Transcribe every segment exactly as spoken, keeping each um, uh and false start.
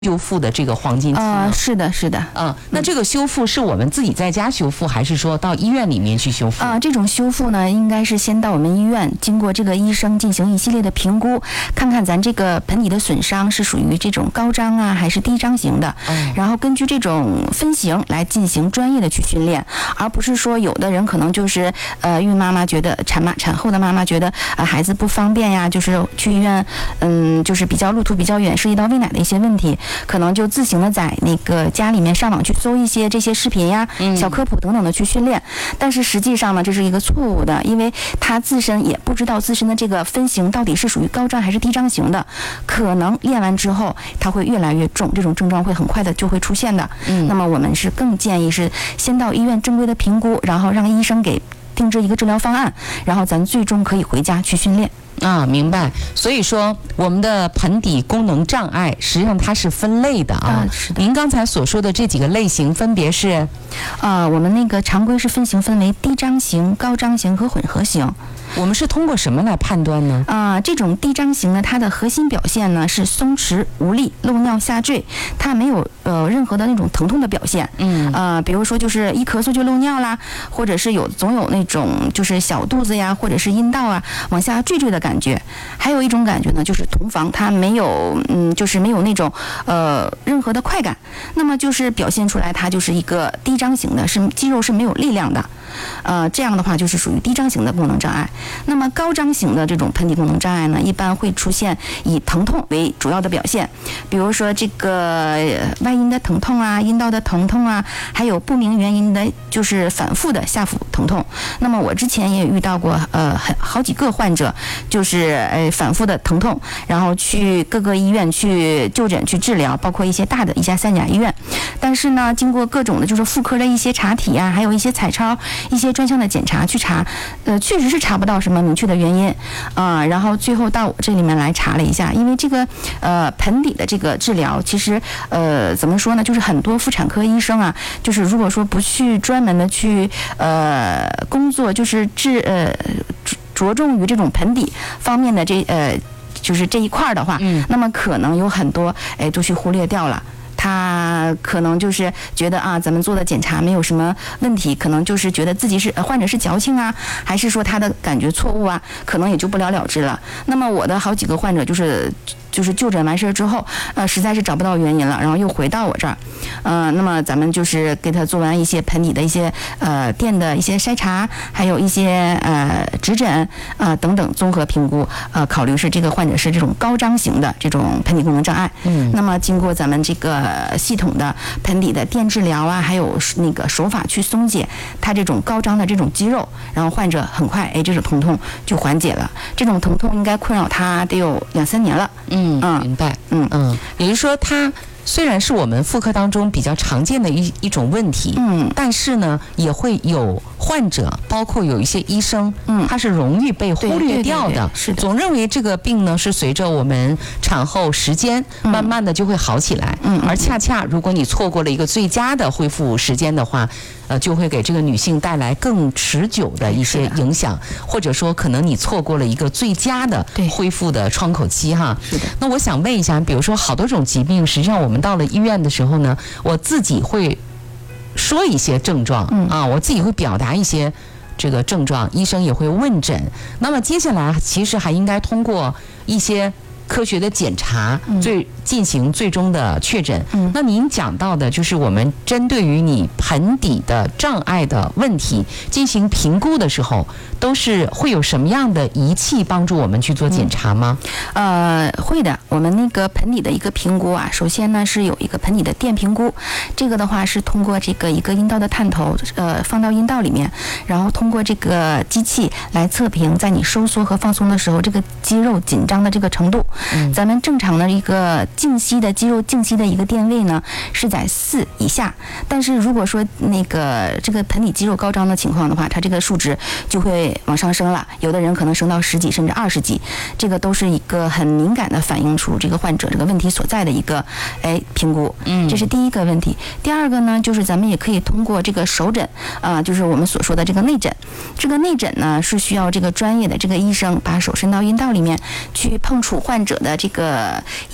修复的这个黄金期啊、呃，是的，是的。 嗯，那这个修复是我们自己在家修复，还是说到医院里面去修复？ 啊、呃，这种修复呢，应该是先到我们医院，经过这个医生进行一系列的评估，看看咱这个盆底的损伤是属于这种高张啊，还是低张型的，嗯、然后根据这种分型来进行专业的去训练，而不是说有的人可能就是呃，孕妈妈觉得产妈产后的妈妈觉得呃孩子不方便呀，就是去医院，嗯，就是比较路途比较远，涉及到喂奶的一些问题。可能就自行的在那个家里面上网去搜一些这些视频呀、小科普等等的去训练，但是实际上呢，这是一个错误的，因为他自身也不知道自身的这个分型到底是属于高张还是低张型的，可能练完之后他会越来越重，这种症状会很快的就会出现的。嗯，那么我们是更建议是先到医院正规的评估，然后让医生给定制一个治疗方案，然后咱最终可以回家去训练。 啊，明白。所以说，我们的盆底功能障碍实际上它是分类的啊。 啊是的。 您刚才所说的这几个类型分别是， 啊，我们那个常规是分型分为低张型、高张型和混合型。 我们是通过什么来判断呢？ 啊、呃，这种低张型呢，它的核心表现呢是松弛无力、漏尿下坠，它没有呃任何的那种疼痛的表现。嗯，呃，比如说就是一咳嗽就漏尿啦，或者是有总有那种就是小肚子呀，或者是阴道啊往下坠坠的感觉。还有一种感觉呢，就是同房，它没有嗯，就是没有那种呃任何的快感，那么就是表现出来它就是一个低张型的，是肌肉是没有力量的。呃，这样的话就是属于低张型的功能障碍。那么高张型的这种盆底功能障碍呢，一般会出现以疼痛为主要的表现，比如说这个外阴的疼痛啊，阴道的疼痛啊，还有不明原因的，就是反复的下腹疼痛。那么我之前也遇到过，呃，很好几个患者，就是呃反复的疼痛，然后去各个医院去就诊去治疗，包括一些大的一家三甲医院。但是呢，经过各种的就是妇科的一些查体啊，还有一些彩超、一些专项的检查去查，呃，确实是查不到什么明确的原因啊、呃。然后最后到我这里面来查了一下，因为这个呃盆底的这个治疗，其实呃怎么说呢，就是很多妇产科医生啊，就是如果说不去专门的去呃工作，就是治呃着重于这种盆底方面的这呃就是这一块的话，嗯，那么可能有很多哎都去忽略掉了。他可能就是觉得啊，咱们做的检查没有什么问题，可能就是觉得自己是患者是矫情啊，还是说他的感觉错误啊，可能也就不了了之了。那么我的好几个患者就是就是就诊完事之后，呃，实在是找不到原因了，然后又回到我这儿，呃，那么咱们就是给他做完一些盆底的一些呃电的一些筛查，还有一些呃指诊啊、呃、等等综合评估，呃，考虑是这个患者是这种高张型的这种盆底功能障碍。嗯，那么经过咱们这个系统的盆底的电治疗啊，还有那个手法去松解他这种高张的这种肌肉，然后患者很快哎这种疼痛就缓解了。这种疼痛应该困扰他得有两三年了。 嗯，明白。嗯嗯，也就是说，它虽然是我们妇科当中比较常见的一一种问题，嗯，但是呢，也会有患者，包括有一些医生，嗯，他是容易被忽略掉的。 是的， 总认为这个病呢是随着我们产后时间慢慢的就会好起来，嗯，而恰恰如果你错过了一个最佳的恢复时间的话，呃，就会给这个女性带来更持久的一些影响，或者说可能你错过了一个最佳的恢复的窗口期哈。 是的。 那我想问一下，比如说好多种疾病，实际上我们到了医院的时候呢，我自己会说一些症状，嗯啊，我自己会表达一些这个症状，医生也会问诊。那么接下来其实还应该通过一些科学的检查，最进行最终的确诊。嗯，那您讲到的就是我们针对于你盆底的障碍的问题进行评估的时候，都是会有什么样的仪器帮助我们去做检查吗？ 嗯、呃，会的。我们那个盆底的一个评估啊，首先呢是有一个盆底的电评估，这个的话是通过这个一个阴道的探头，呃，放到阴道里面，然后通过这个机器来测评，在你收缩和放松的时候，这个肌肉紧张的这个程度。嗯，咱们正常的一个静息的肌肉静息的一个电位呢是在四以下，但是如果说那个这个盆底肌肉高张的情况的话，它这个数值就会往上升了，有的人可能升到十几甚至二十几，这个都是一个很敏感的反映出这个患者这个问题所在的一个哎评估。嗯，这是第一个问题。第二个呢，就是咱们也可以通过这个手诊啊、呃，就是我们所说的这个内诊。这个内诊呢是需要这个专业的这个医生把手伸到阴道里面去碰触患者的这个阴道壁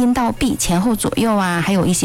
地前后左右啊，还有一些